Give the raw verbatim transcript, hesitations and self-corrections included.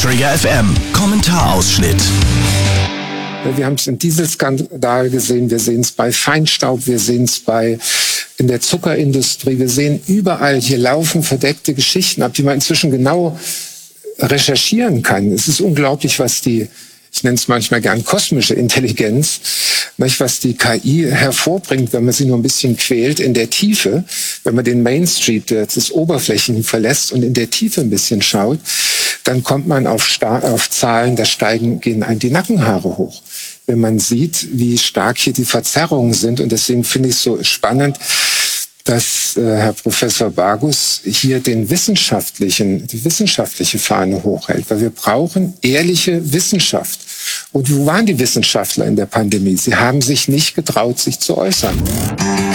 Träger F M. Kommentarausschnitt. Wir haben es im Dieselskandal gesehen, wir sehen es bei Feinstaub, wir sehen es bei in der Zuckerindustrie, wir sehen überall, hier laufen verdeckte Geschichten ab, die man inzwischen genau recherchieren kann. Es ist unglaublich, was die, ich nenne es manchmal gern kosmische Intelligenz, nicht, was die K I hervorbringt, wenn man sie nur ein bisschen quält in der Tiefe, wenn man den Main Street, das Oberflächen verlässt und in der Tiefe ein bisschen schaut, dann kommt man auf, Sta- auf Zahlen, da steigen, gehen einem die Nackenhaare hoch, wenn man sieht, wie stark hier die Verzerrungen sind. Und deswegen finde ich es so spannend, dass äh, Herr Professor Bagus hier den wissenschaftlichen, die wissenschaftliche Fahne hochhält, weil wir brauchen ehrliche Wissenschaft. Und wo waren die Wissenschaftler in der Pandemie? Sie haben sich nicht getraut, sich zu äußern.